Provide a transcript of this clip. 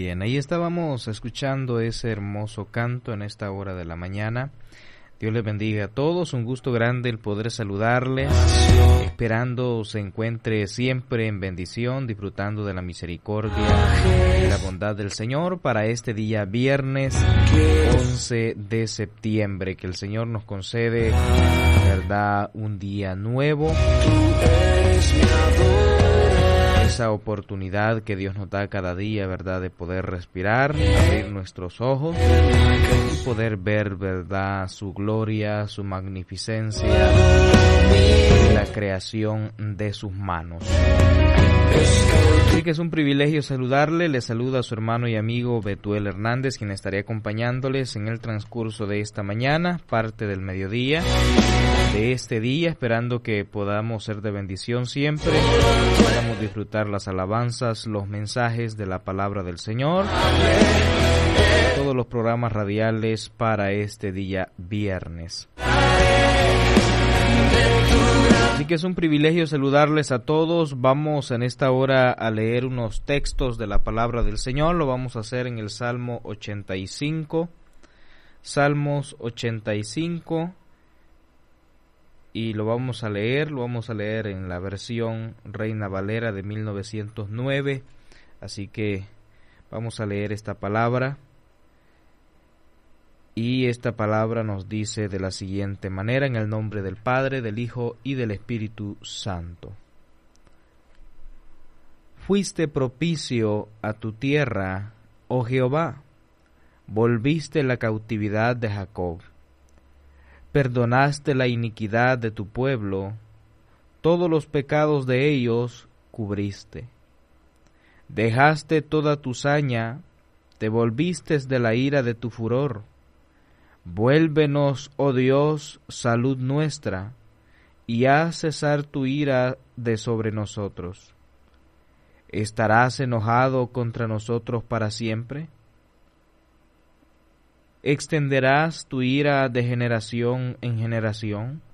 Bien, ahí estábamos escuchando ese hermoso canto en esta hora de la mañana. Dios les bendiga a todos, un gusto grande el poder saludarles, esperando se encuentre siempre en bendición, disfrutando de la misericordia y la bondad del Señor para este día viernes 11 de septiembre, que el Señor nos concede, verdad, un día nuevo, esa oportunidad que Dios nos da cada día, verdad, de poder respirar, abrir nuestros ojos y poder ver, verdad, su gloria, su magnificencia y la creación de sus manos. Así que es un privilegio saludarle. Le saluda a su hermano y amigo Betuel Hernández, quien estaré acompañándoles en el transcurso de esta mañana, parte del mediodía de este día, esperando que podamos ser de bendición siempre, podamos disfrutar las alabanzas, los mensajes de la palabra del Señor, todos los programas radiales para este día viernes. Así que es un privilegio saludarles a todos. Vamos en esta hora a leer unos textos de la palabra del Señor. Lo vamos a hacer en el Salmo 85, Salmos 85, y lo vamos a leer en la versión Reina Valera de 1909. Así que vamos a leer esta palabra. Y esta palabra nos dice de la siguiente manera, en el nombre del Padre, del Hijo y del Espíritu Santo. Fuiste propicio a tu tierra, oh Jehová, volviste la cautividad de Jacob. Perdonaste la iniquidad de tu pueblo, todos los pecados de ellos cubriste. Dejaste toda tu saña, te volviste de la ira de tu furor. Vuélvenos, oh Dios, salud nuestra, y haz cesar tu ira de sobre nosotros. ¿Estarás enojado contra nosotros para siempre? ¿Extenderás tu ira de generación en generación?